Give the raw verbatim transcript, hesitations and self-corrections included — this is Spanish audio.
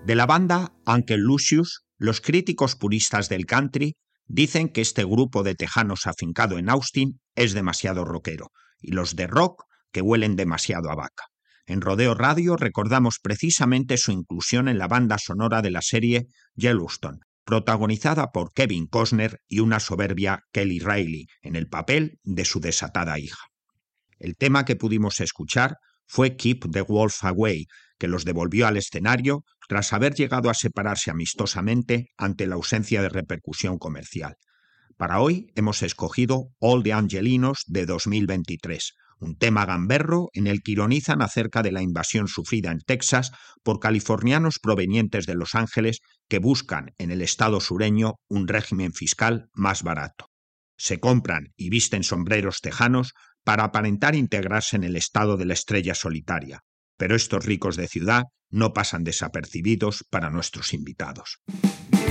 De la banda Uncle Lucius, los críticos puristas del country dicen que este grupo de tejanos afincado en Austin es demasiado rockero, y los de rock que huelen demasiado a vaca. En Rodeo Radio recordamos precisamente su inclusión en la banda sonora de la serie Yellowstone, protagonizada por Kevin Costner y una soberbia Kelly Reilly en el papel de su desatada hija. El tema que pudimos escuchar fue Keep the Wolf Away, que los devolvió al escenario tras haber llegado a separarse amistosamente ante la ausencia de repercusión comercial. Para hoy hemos escogido All the Angelinos de dos mil veintitrés, un tema gamberro en el que ironizan acerca de la invasión sufrida en Texas por californianos provenientes de Los Ángeles que buscan en el estado sureño un régimen fiscal más barato. Se compran y visten sombreros tejanos para aparentar integrarse en el estado de la estrella solitaria, pero estos ricos de ciudad no pasan desapercibidos para nuestros invitados.